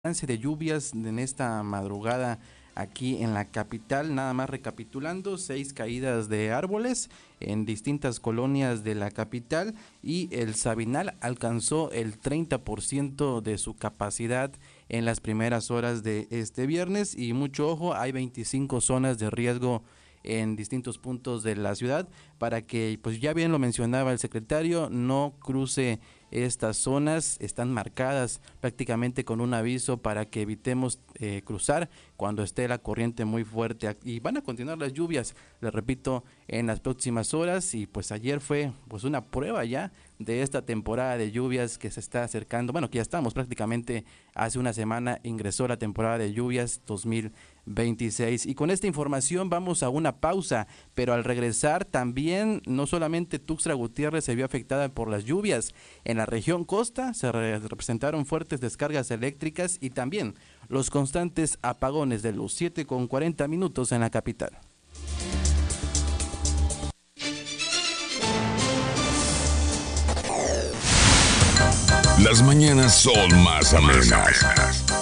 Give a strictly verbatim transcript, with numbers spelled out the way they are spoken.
De lluvias en esta madrugada aquí en la capital, nada más recapitulando, seis caídas de árboles en distintas colonias de la capital y el Sabinal alcanzó el treinta por ciento de su capacidad en las primeras horas de este viernes y mucho ojo, hay veinticinco zonas de riesgo en distintos puntos de la ciudad para que, pues ya bien lo mencionaba el secretario, no cruce estas zonas, están marcadas prácticamente con un aviso para que evitemos eh, cruzar cuando esté la corriente muy fuerte y van a continuar las lluvias, les repito, en las próximas horas y pues ayer fue pues una prueba ya de esta temporada de lluvias que se está acercando, bueno que ya estamos prácticamente, hace una semana ingresó la temporada de lluvias dos mil veintiséis y con esta información vamos a una pausa, pero al regresar también no solamente Tuxtla Gutiérrez se vio afectada por las lluvias, en la región costa se re representaron fuertes descargas eléctricas y también los constantes apagones de luz, siete con cuarenta minutos en la capital. Las mañanas son más amenas